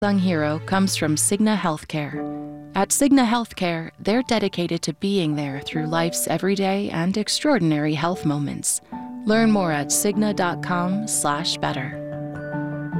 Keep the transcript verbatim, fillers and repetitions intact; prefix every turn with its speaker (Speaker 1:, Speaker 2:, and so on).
Speaker 1: Unsung hero comes from Cigna Healthcare. At Cigna Healthcare, they're dedicated to being there through life's everyday and extraordinary health moments. Learn more at cigna dot com slash better.